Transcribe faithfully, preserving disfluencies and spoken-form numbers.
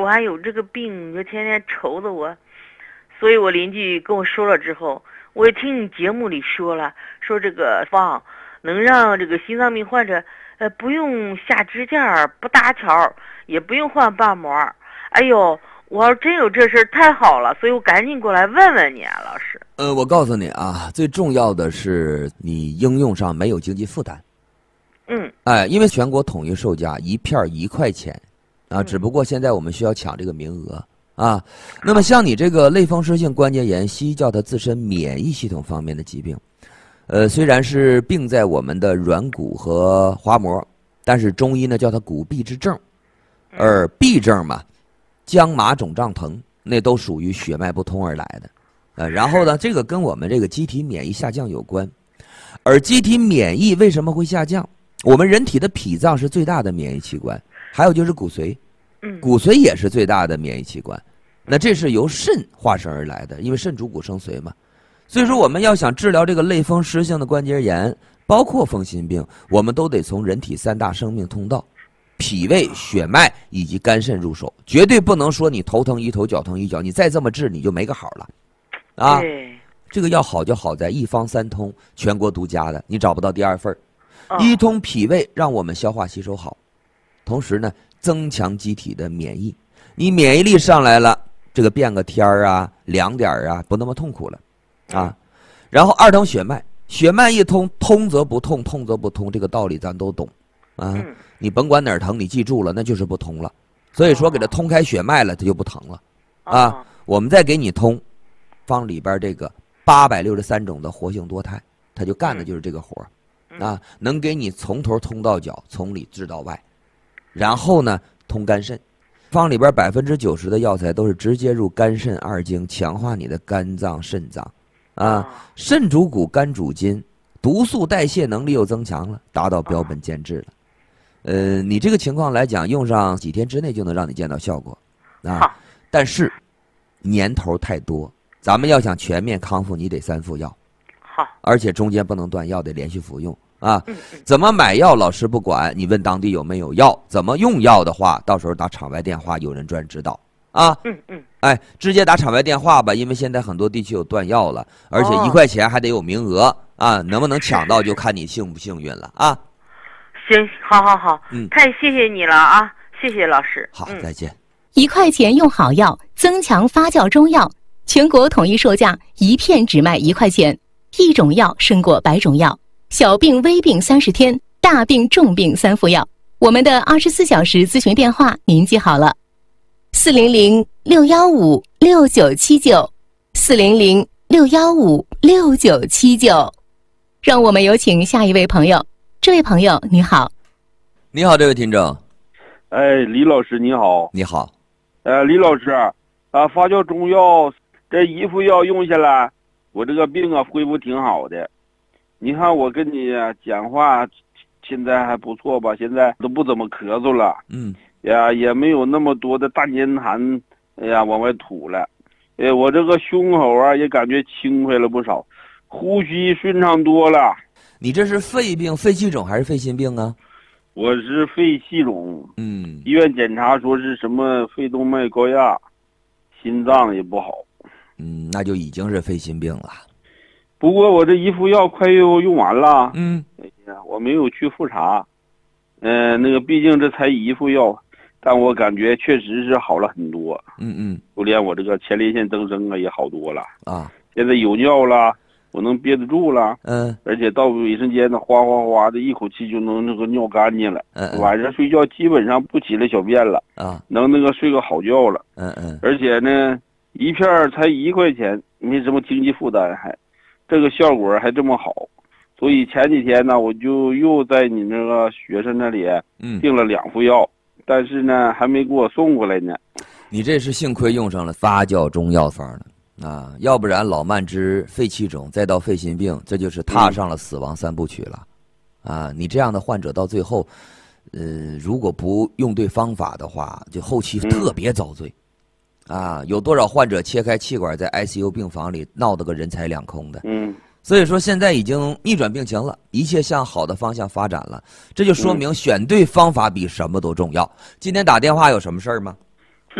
还有这个病，你就天天愁着我。所以我邻居跟我说了之后，我也听你节目里说了，说这个方能让这个心脏病患者呃不用下支架，不搭桥，也不用换瓣膜。哎呦，我要真有这事儿太好了，所以我赶紧过来问问你啊，老师。 呃，我告诉你啊，最重要的是你应用上没有经济负担。 嗯， 哎，因为全国统一售价一片一块钱，啊， 嗯、 只不过现在我们需要抢这个名额啊。那么像你这个类风湿性关节炎，西医叫它自身免疫系统方面的疾病，呃，虽然是病在我们的软骨和滑膜，但是中医呢叫它骨痹之症，而痹症嘛，僵麻肿胀疼，那都属于血脉不通而来的。呃，然后呢，这个跟我们这个机体免疫下降有关，而机体免疫为什么会下降？我们人体的脾脏是最大的免疫器官，还有就是骨髓，骨髓也是最大的免疫器官。那这是由肾化生而来的，因为肾主骨生髓嘛。所以说，我们要想治疗这个类风湿性的关节炎，包括风心病，我们都得从人体三大生命通道——脾胃、血脉以及肝肾入手，绝对不能说你头疼医头，脚疼医脚，你再这么治你就没个好了。啊，这个药好就好在一方三通，全国独家的，你找不到第二份。一通脾胃让我们消化吸收好，同时呢增强机体的免疫，你免疫力上来了，这个变个天儿啊凉点儿啊不那么痛苦了啊。然后二通血脉，血脉一通，通则不痛，痛则不通，这个道理咱都懂啊。你甭管哪儿疼，你记住了，那就是不通了。所以说给它通开血脉了，它就不疼了啊。我们再给你通方里边这个八百六十三种的活性多肽，它就干的就是这个活啊，能给你从头通到脚，从里治到外。然后呢，通肝肾，方里边百分之九十的药材都是直接入肝肾二经，强化你的肝脏、肾脏啊。肾主骨，肝主筋，毒素代谢能力又增强了，达到标本兼治了。呃，你这个情况来讲，用上几天之内就能让你见到效果啊。但是年头太多。咱们要想全面康复，你得三副药， 好， 而且中间不能断药，得连续服用啊。怎么买药老师不管，你问当地有没有药，怎么用药的话，到时候打场外电话，有人专指导啊。 嗯嗯， 哎，直接打场外电话吧，因为现在很多地区有断药了，而且一块钱还得有名额啊，能不能抢到就看你幸不幸运了啊。 行，好好好， 嗯， 太谢谢你了啊，谢谢老师。 好，再见。 一块钱用好药，增强发酵中药。全国统一售价，一片只卖一块钱，一种药胜过百种药。小病微病三十天，大病重病三副药。我们的二十四小时咨询电话您记好了：四零零六幺五六九七九，四零零六幺五六九七九。让我们有请下一位朋友。这位朋友你好。 你好，这位听众。 哎，李老师你好。 你好。 呃，李老师啊，发酵中药。这一副药用下来，我这个病啊恢复挺好的。你看我跟你讲话，现在还不错吧？现在都不怎么咳嗽了， 嗯， 呀也没有那么多的大粘痰，哎呀往外吐了。哎，我这个胸口啊也感觉轻快了不少，呼吸顺畅多了。 你这是肺病、肺气肿还是肺心病啊？ 我是肺气肿， 嗯， 医院检查说是什么肺动脉高压，心脏也不好。 嗯，那就已经是肺心病了。 不过我这一副药快又用完了。 嗯， 哎呀，我没有去复查。嗯、呃，那个毕竟这才一副药，但我感觉确实是好了很多。 嗯嗯， 就连我这个前列腺增生啊也好多了啊。 现在有尿了，我能憋得住了。 嗯， 而且到卫生间呢，哗哗哗的一口气就能那个尿干净了。 嗯嗯， 晚上睡觉基本上不起来小便了啊， 能那个睡个好觉了。 嗯嗯， 而且呢。一片才一块钱，没什么经济负担，还这个效果还这么好，所以前几天呢，我就又在你那个学生那里订了两副药，嗯、但是呢还没给我送过来呢。 你这是幸亏用上了发酵中药方了啊，要不然老慢支、肺气肿再到肺心病，这就是踏上了死亡三部曲了。嗯、啊，你这样的患者到最后，呃，如果不用对方法的话，就后期特别遭罪。嗯啊，有多少患者切开气管在 I C U 病房里闹得个人财两空的？ 嗯， 所以说现在已经逆转病情了，一切向好的方向发展了，这就说明选对方法比什么都重要。今天打电话有什么事儿吗？